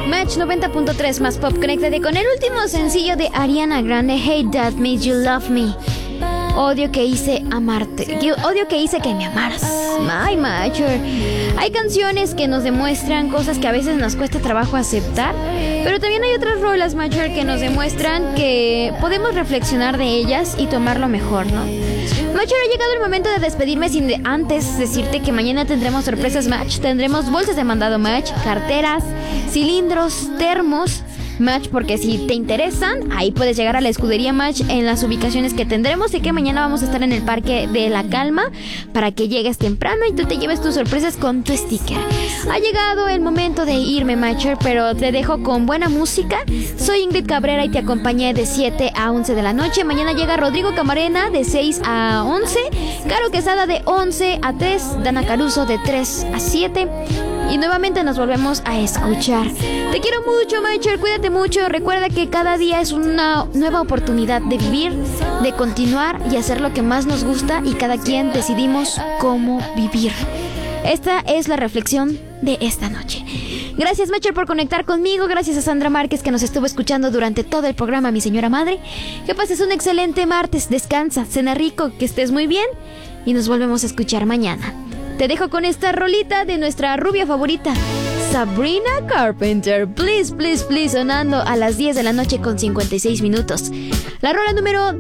Match 90.3 más pop. Conéctate con el último sencillo de Ariana Grande, Hate That Made You Love Me. Odio que hice amarte. Odio que hice que me amaras. My Matcher. Hay canciones que nos demuestran cosas que a veces nos cuesta trabajo aceptar, pero también hay otras rolas, Matcher, que nos demuestran que podemos reflexionar de ellas y tomar lo mejor, ¿no? Matcher, ha llegado el momento de despedirme sin antes decirte que mañana tendremos sorpresas, Match. Tendremos bolsas de mandado, Match, carteras, cilindros, termos, Match, porque si te interesan, ahí puedes llegar a la escudería Match en las ubicaciones que tendremos, y que mañana vamos a estar en el Parque de la Calma para que llegues temprano y tú te lleves tus sorpresas con tu sticker. Ha llegado el momento de irme, Matcher, pero te dejo con buena música. Soy Ingrid Cabrera y te acompañé de 7 a 11 de la noche. Mañana llega Rodrigo Camarena de 6 a 11, Caro Quesada de 11 a 3, Dana Caruso de 3 a 7. Y nuevamente nos volvemos a escuchar. Te quiero mucho, Matcher, cuídate mucho. Recuerda que cada día es una nueva oportunidad de vivir, de continuar y hacer lo que más nos gusta, y cada quien decidimos cómo vivir. Esta es la reflexión de esta noche. Gracias, Matcher, por conectar conmigo. Gracias a Sandra Márquez, que nos estuvo escuchando durante todo el programa, mi señora madre. Que pases un excelente martes. Descansa, cena rico, que estés muy bien, y nos volvemos a escuchar mañana. Te dejo con esta rolita de nuestra rubia favorita, Sabrina Carpenter. Please, please, please, sonando a las 10 de la noche con 56 minutos. La rola número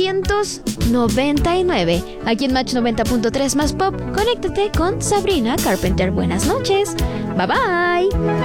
299. Aquí en Match 90.3 más pop. Conéctate con Sabrina Carpenter. Buenas noches. Bye bye.